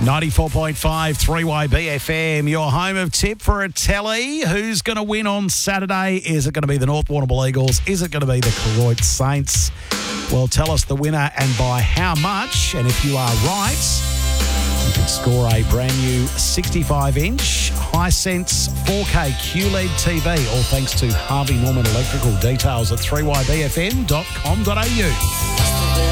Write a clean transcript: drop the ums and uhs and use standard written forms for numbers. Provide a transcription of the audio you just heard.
94.5 3YB FM, your home of Tip for a Telly. Who's going to win on Saturday? Is it going to be the North Warrnambool Eagles? Is it going to be the Koroit Saints? Well, tell us the winner and by how much. And if you are right, you can score a brand new 65-inch Hisense 4K QLED TV, all thanks to Harvey Norman Electrical. Details at 3ybfm.com.au.